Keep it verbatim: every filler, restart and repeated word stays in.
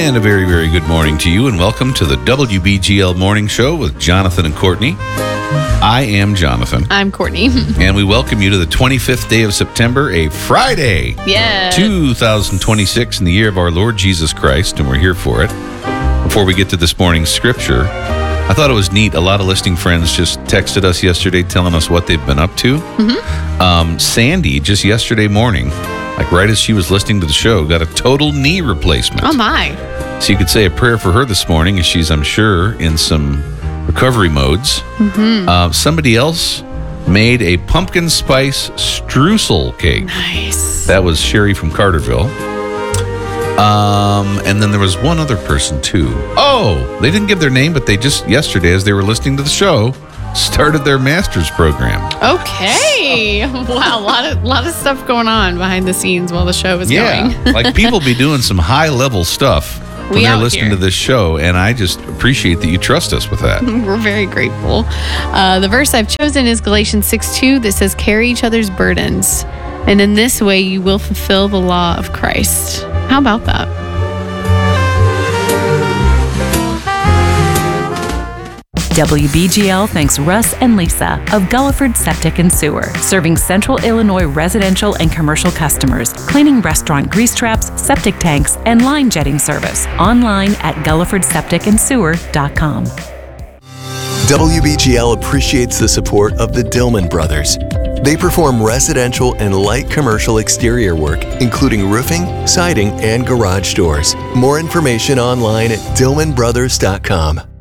And a very, very good morning to you, and welcome to the W B G L Morning Show with Jonathan and Courtney. I am Jonathan. I'm Courtney. And we welcome you to the twenty-fifth day of September, a Friday. Yeah. two thousand twenty-six in the year of our Lord Jesus Christ, and we're here for it. Before we get to this morning's scripture, I thought it was neat. A lot of listening friends just texted us yesterday telling us what they've been up to. Mm-hmm. Um, Sandy, just yesterday morning, like right as she was listening to the show, got a total knee replacement. Oh, my. So you could say a prayer for her this morning, as she's, I'm sure, in some recovery modes. Mm-hmm. Uh, somebody else made a pumpkin spice streusel cake. Nice. That was Sherry from Carterville. Um, and then there was one other person, too. Oh, they didn't give their name, but they just, yesterday, as they were listening to the show, started their master's program. Okay. Wow, a lot of lot of stuff going on behind the scenes while the show is yeah, going. like people be doing some high-level stuff when We they're out listening here. to this show, and I just appreciate that you trust us with that. We're very grateful. Uh, the verse I've chosen is Galatians six two that says, carry each other's burdens, and in this way you will fulfill the law of Christ. How about that? W B G L thanks Russ and Lisa of Gulliford Septic and Sewer, serving Central Illinois residential and commercial customers, cleaning restaurant grease traps, septic tanks, and line jetting service. Online at gulliford septic and sewer dot com. W B G L appreciates the support of the Dillman Brothers. They perform residential and light commercial exterior work, including roofing, siding, and garage doors. More information online at dillman brothers dot com.